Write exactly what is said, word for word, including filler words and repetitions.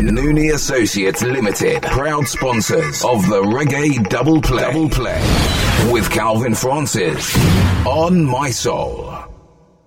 Nooney Associates Limited, proud sponsors of the Reggae Double Play. Double Play with Calvin Francis on My Soul.